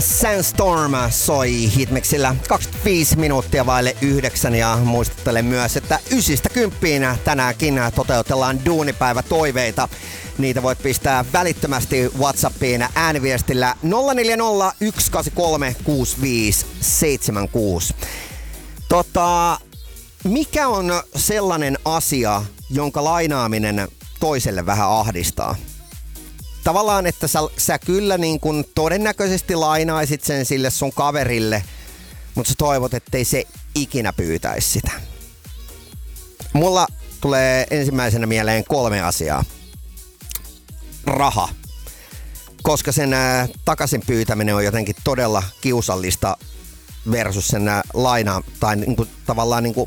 Sandstorm soi Hitmixillä 25 minuuttia vaille 9 ja muistuttelen myös, että 9-10 tänäänkin toteutellaan duunipäivä-toiveita. Niitä voit pistää välittömästi WhatsAppiin ääniviestillä 040 183 6576. Mikä on sellainen asia, jonka lainaaminen toiselle vähän ahdistaa? Tavallaan, että sä kyllä niin kuin todennäköisesti lainaisit sen sille sun kaverille, mutta sä toivot, ettei se ikinä pyytäisi sitä. Mulla tulee ensimmäisenä mieleen 3 asiaa. Raha. Koska sen takaisin pyytäminen on jotenkin todella kiusallista versus sen laina tai niinku, tavallaan niinku,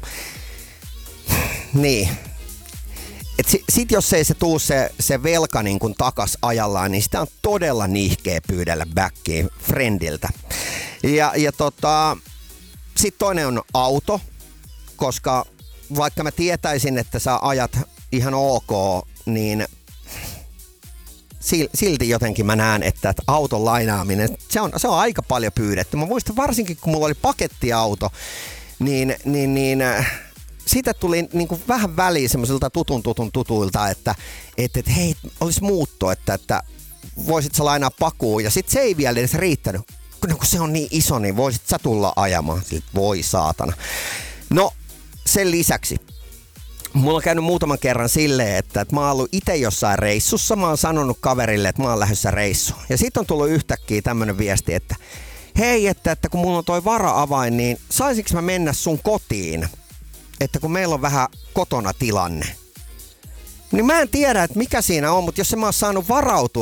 niin. Et sit jos ei se tuu se velka niin kun takas ajallaan, niin sitä on todella nihkeä pyydellä backiin friendiltä. Ja sit toinen on auto, koska vaikka mä tietäisin, että sä ajat ihan ok, niin silti jotenkin mä näen, että auton lainaaminen, se on aika paljon pyydetty. Mä muistan varsinkin, kun mulla oli pakettiauto, niin siitä tuli niinku vähän väliin semmoisilta tutuilta, että hei, olisi muutto, että voisit sä lainaa pakuun. Ja sit se ei vielä edes riittänyt. Kun se on niin iso, niin voisit sä tulla ajamaan. Siltä voi saatana. No, sen lisäksi. Mulla on käynyt muutaman kerran silleen, että mä oon ollut itse jossain reissussa. Mä oon sanonut kaverille, että mä oon lähdössä reissuun. Ja sit on tullut yhtäkkiä tämmönen viesti, että hei, että kun mulla on toi vara-avain, niin saisinko mä mennä sun kotiin? Että kun meillä on vähän kotona tilanne. Niin mä en tiedä, että mikä siinä on, mutta jos mä oon saanut varautua